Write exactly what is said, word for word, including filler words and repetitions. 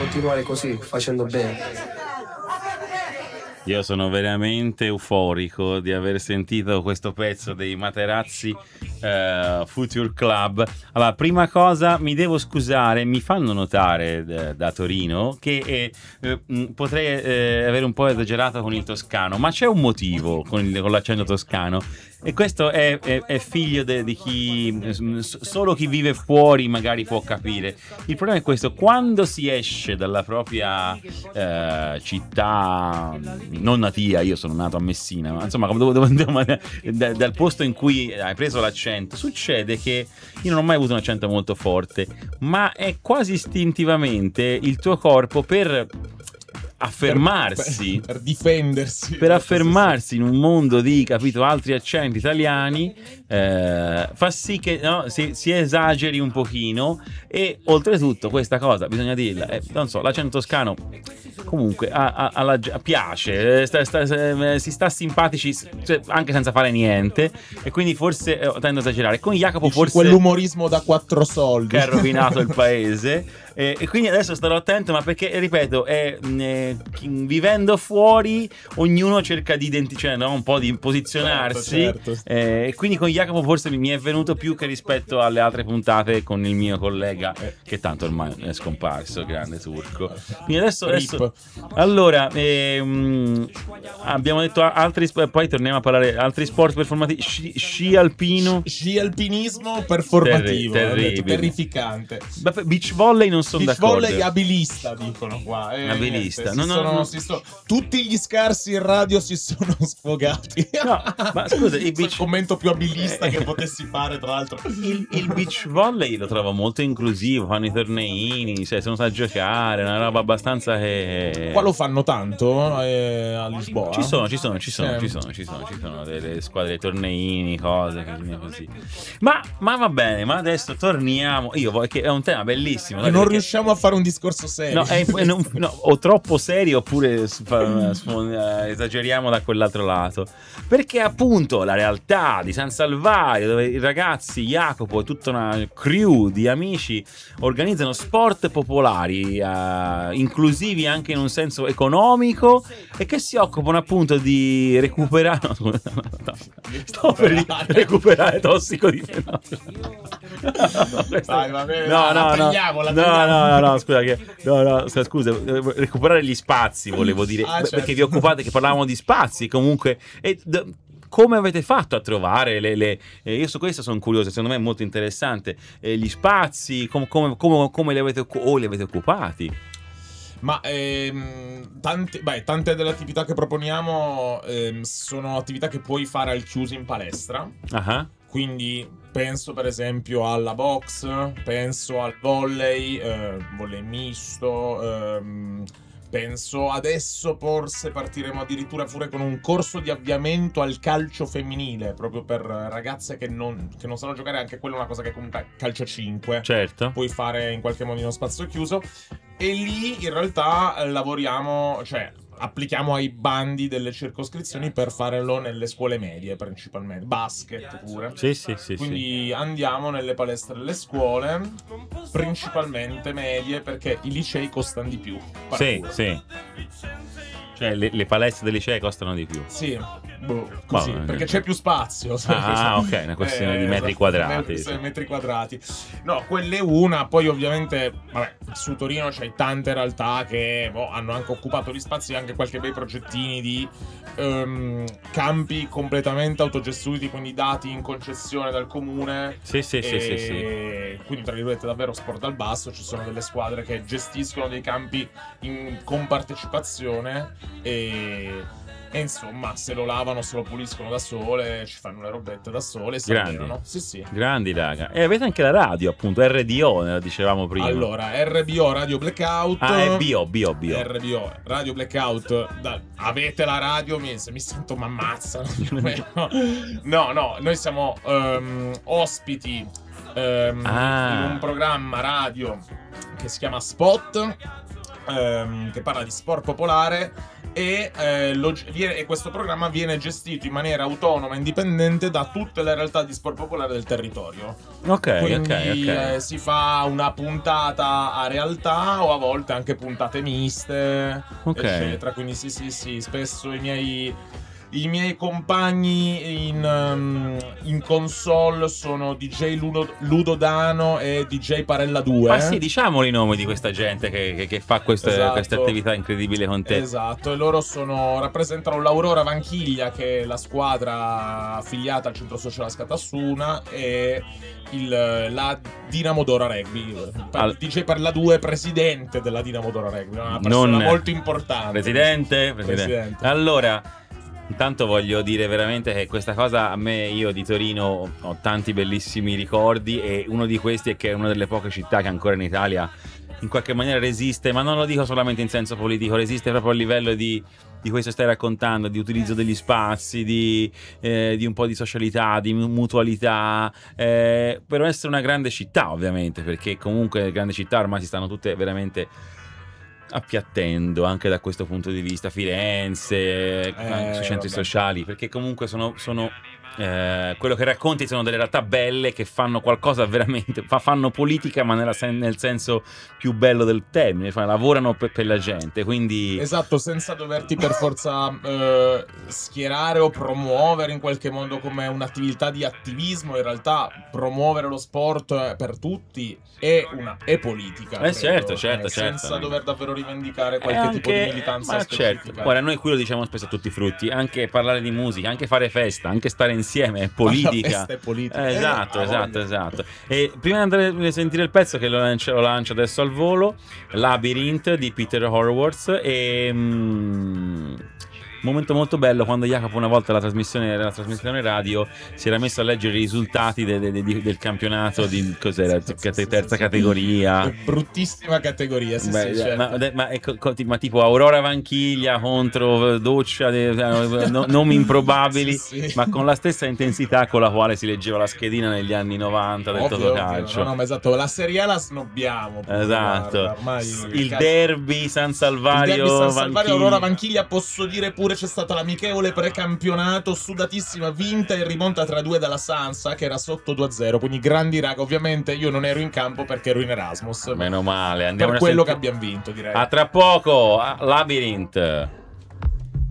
continuare così, facendo bene. Io sono veramente euforico di aver sentito questo pezzo dei Materazzi uh, Future Club. Allora, prima cosa mi devo scusare, mi fanno notare da, da Torino che eh, eh, potrei eh, avere un po' esagerato con il toscano, ma c'è un motivo con, il, con l'accento toscano. E questo è, è, è figlio de, di chi solo chi vive fuori magari può capire. Il problema è questo: quando si esce dalla propria eh, città non natia, io sono nato a Messina, ma insomma dove, dove, dove, dal, dal posto in cui hai preso l'accento, succede che io non ho mai avuto un accento molto forte, ma è quasi istintivamente il tuo corpo per affermarsi, per, per, per difendersi, per affermarsi in un mondo di, capito, altri accenti italiani, eh, fa sì che no, si, si esageri un pochino. E oltretutto questa cosa bisogna dirla, eh, non so, l'accento toscano comunque a, a, alla, piace, sta, sta, si sta simpatici, cioè, anche senza fare niente, e quindi forse eh, tendo a esagerare. Con Jacopo Dici forse quell'umorismo da quattro soldi che ha rovinato il paese. E, e quindi adesso starò attento, ma perché, ripeto, è, è, vivendo fuori ognuno cerca di identificare, no? Un po' di posizionarsi, certo, certo. Eh, e quindi con Jacopo forse mi è venuto più che rispetto alle altre puntate con il mio collega, eh, che tanto ormai è scomparso, grande turco. Quindi adesso, adesso allora ehm, abbiamo detto altri, poi torniamo a parlare altri sport performativi. Sci, sci alpino, sci alpinismo performativo, Terri, detto, terrificante. Beach volley non sono Beach d'accordo. Volley abilista, dicono qua. Eh, abilista. Niente, no, sono, no, no. Si sono, tutti gli scarsi in radio si sono sfogati. No, ma scusa, il, beach... il commento più abilista che potessi fare, tra l'altro. Il, il beach volley lo trovo molto inclusivo, fanno i torneini, cioè sono a giocare, una roba abbastanza che... Qua lo fanno tanto eh, a Lisboa. Ci sono, ci sono, ci sono, sì. ci sono, ci sono, ci sono delle squadre, torneini, cose così. Ma, ma va bene, ma adesso torniamo. Io voglio che è un tema bellissimo. Non perché... riusciamo a fare un discorso serio. No, è, è, non, no, o troppo serio oppure esageriamo da quell'altro lato. Perché appunto la realtà di San Salvario, dove i ragazzi, Jacopo e tutta una crew di amici organizzano sport popolari, uh, inclusivi anche in un senso economico, e che si occupano appunto di recuperare no, no, no, sto per di recuperare tossico di fenomeno. Vai, va bene, no, no, la no, tagliamo, la no, tagliamo. no, no, no, scusa, che, no, no, scusa, recuperare gli spazi volevo dire, ah, certo. Perché vi occupate, che parlavamo di spazi comunque, e d- come avete fatto a trovare le, le eh, io su questo sono curioso, secondo me è molto interessante, eh, gli spazi, com- come, come, come li avete occu- o li avete occupati? Ma ehm, tante, beh, tante delle attività che proponiamo ehm, sono attività che puoi fare al chiuso in palestra. Uh-huh. Quindi penso per esempio alla box, penso al volley, eh, volley misto, ehm, penso adesso forse partiremo addirittura pure con un corso di avviamento al calcio femminile, proprio per ragazze che non, che non sanno giocare, anche quella è una cosa che comunque calcio cinque. Certo. Puoi fare in qualche modo in uno spazio chiuso. E lì in realtà lavoriamo, cioè applichiamo ai bandi delle circoscrizioni per farlo nelle scuole medie principalmente, basket pure. Sì, sì, sì. Quindi sì. andiamo nelle palestre delle scuole, principalmente medie, perché i licei costano di più. Sì, sì. Cioè le, le palestre dei licei costano di più. Sì, boh, così, Vabbè, perché c'è più spazio. Ah, ok, è una questione eh, di metri esatto, quadrati. Metri, metri quadrati. No, quella è una. Poi ovviamente, vabbè, su Torino c'hai tante realtà che boh, hanno anche occupato gli spazi, anche qualche bei progettini di um, campi completamente autogestiti, quindi dati in concessione dal comune. Sì, sì, e sì, sì, sì. Quindi tra virgolette davvero sport dal basso. Ci sono delle squadre che gestiscono dei campi in compartecipazione e... E insomma, se lo lavano, se lo puliscono da sole, ci fanno le robette da sole e si allenano. Sì, sì. Grandi, raga. E avete anche la radio, appunto, R D O, ne dicevamo prima. Allora, R B O, Radio Blackout. Ah, è B O, B O, B O. R B O, Radio Blackout. Da, avete la radio, mi, mi sento m'ammazzano. No, no, noi siamo um, ospiti um, ah. in un programma radio che si chiama Spot. ehm, che parla di sport popolare e, eh, lo, viene, e questo programma viene gestito in maniera autonoma, indipendente da tutte le realtà di sport popolare del territorio. Ok, Quindi ok, ok. eh, si fa una puntata a realtà o a volte anche puntate miste, Ok. eccetera. Quindi sì, sì, sì, spesso i miei... I miei compagni in, um, in console sono D J Ludo, Ludo Dano e D J Parella due. Ma sì, diciamoli i nomi di questa gente che, che, che fa queste, Esatto. queste attività incredibili con te. Esatto, e loro sono, rappresentano l'Aurora Vanchiglia, che è la squadra affiliata al centro sociale Scatassuna, e il, la Dinamo Dora Rugby. Al- D J Parella due, presidente della Dinamo Dora Rugby, una persona Non- molto importante. Presidente, presidente. Presidente. Allora, intanto voglio dire veramente che questa cosa a me, io di Torino ho tanti bellissimi ricordi, e uno di questi è che è una delle poche città che ancora in Italia in qualche maniera resiste, ma non lo dico solamente in senso politico, resiste proprio a livello di, di questo stai raccontando, di utilizzo degli spazi, di, eh, di un po' di socialità, di mutualità, eh, per essere una grande città ovviamente, perché comunque le grandi città ormai si stanno tutte veramente appiattendo anche da questo punto di vista, Firenze, anche sui centri vabbè. sociali, perché comunque sono, sono eh, quello che racconti sono delle realtà belle che fanno qualcosa veramente, fa, fanno politica ma nella sen- nel senso più bello del termine, fa- lavorano per, per la gente, quindi Esatto, senza doverti per forza eh, schierare o promuovere in qualche modo come un'attività di attivismo. In realtà promuovere lo sport eh, per tutti è, una, è politica. Eh, credo, certo, certo, eh, certo. Senza dover davvero rivendicare è qualche tipo di anche, militanza ma specifica. certo, guarda, noi qui lo diciamo spesso a tutti i frutti, anche parlare di musica, anche fare festa, anche stare insieme è La politica. festa è politica. Eh, esatto, Eh, esatto, voglia. esatto. E prima di andare a sentire il pezzo, che lo lancio, lo lancio adesso al volo, Labyrinth di Peter Horowitz, e mm, momento molto bello quando Jacopo una volta la trasmissione, la trasmissione radio si era messo a leggere i risultati de- de- de- del campionato di cos'era, Sì, sì, Cate- sì, terza sì. categoria. Bruttissima categoria, sì, Beh, sì, certo. ma, de- ma, ecco, co- ti- ma tipo Aurora Vanchiglia contro Doccia, de- no- nomi improbabili, Sì, sì. ma con la stessa intensità con la quale si leggeva la schedina negli anni novanta del Ovvio, ovvio. Totocalcio. No, no, ma esatto, la Serie A la snobbiamo. pure, Esatto. guarda, ormai Il calcio- derby San Il Salvario, derby San Salvario Vanchiglia. Aurora Vanchiglia, posso dire pure c'è stata l'amichevole precampionato, sudatissima, vinta in rimonta tre a due dalla Sansa, che era sotto due a zero, quindi grandi raga. Ovviamente io non ero in campo perché ero in Erasmus. Meno male, andiamo Per a quello che sentire- abbiamo vinto, direi. A tra poco, a Labyrinth.